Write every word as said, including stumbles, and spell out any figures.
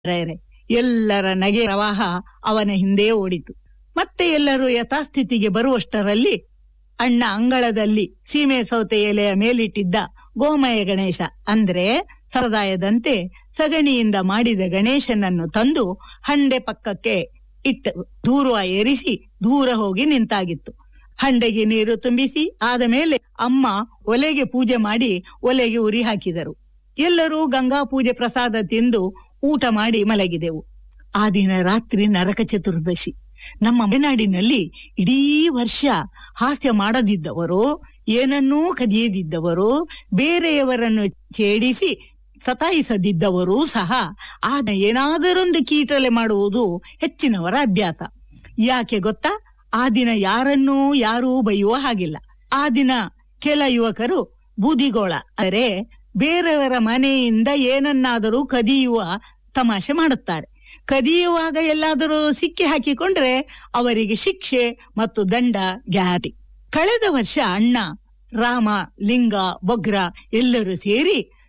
ರಾಯರೇ, ಎಲ್ಲರ ನಗೆ ಪ್ರವಾಹ ಅವನ ಹಿಂದೆ ಓಡಿತು. ಮತ್ತೆ ಎಲ್ಲರೂ ಯಥಾಸ್ಥಿತಿಗೆ ಬರುವಷ್ಟರಲ್ಲಿ ಅಣ್ಣ ಅಂಗಳದಲ್ಲಿ ಸೀಮೆ ಸೌತೆ ಎಲೆಯ ಮೇಲಿಟ್ಟಿದ್ದ ಗೋಮಯ ಗಣೇಶ ಅಂದ್ರೆ ಸಂಪ್ರದಾಯದಂತೆ ಸಗಣಿಯಿಂದ ಮಾಡಿದ ಗಣೇಶನನ್ನು ತಂದು ಹಂಡೆ ಪಕ್ಕಕ್ಕೆ ಇಟ್ಟು ದೂರ ಏರಿಸಿ ದೂರ ಹೋಗಿ ನಿಂತಾಗಿತ್ತು. ಹಂಡೆಗೆ ನೀರು ತುಂಬಿಸಿ ಆದ ಮೇಲೆ ಅಮ್ಮ ಒಲೆಗೆ ಪೂಜೆ ಮಾಡಿ ಒಲೆಗೆ ಉರಿ ಹಾಕಿದರು. ಎಲ್ಲರೂ ಗಂಗಾ ಪೂಜೆ ಪ್ರಸಾದ ತಿಂದು ಊಟ ಮಾಡಿ ಮಲಗಿದೆವು. ಆ ದಿನ ರಾತ್ರಿ ನರಕ ಚತುರ್ದಶಿ. ನಮ್ಮ ಮಲೆನಾಡಿನಲ್ಲಿ ಇಡೀ ವರ್ಷ ಹಾಸ್ಯ ಮಾಡದಿದ್ದವರು, ಏನನ್ನೂ ಕದಿಯದಿದ್ದವರು, ಬೇರೆಯವರನ್ನು ಛೇಡಿಸಿ ಸತಾಯಿಸದಿದ್ದವರೂ ಸಹ ಆಗ ಏನಾದರೊಂದು ಕೀಟಲೆ ಮಾಡುವುದು ಹೆಚ್ಚಿನವರ ಅಭ್ಯಾಸ. ಯಾಕೆ ಗೊತ್ತಾ? ಆ ದಿನ ಯಾರನ್ನೂ ಯಾರೂ ಬೈಯುವ ಹಾಗಿಲ್ಲ. ಆ ದಿನ ಕೆಲ ಯುವಕರು ಬೂದಿಗೋಳ ಅಂದರೆ ಬೇರೆಯವರ ಮನೆಯಿಂದ ಏನನ್ನಾದರೂ ಕದಿಯುವ ತಮಾಷೆ ಮಾಡುತ್ತಾರೆ. ಕದಿಯುವಾಗ ಎಲ್ಲಾದರೂ ಸಿಕ್ಕಿ ಹಾಕಿಕೊಂಡ್ರೆ ಅವರಿಗೆ ಶಿಕ್ಷೆ ಮತ್ತು ದಂಡ ಗ್ಯಾರಂಟಿ. ಕಳೆದ ವರ್ಷ ಅಣ್ಣ, ರಾಮ, ಲಿಂಗ, ಬೊಗ್ರ ಎಲ್ಲರೂ ಸೇರಿ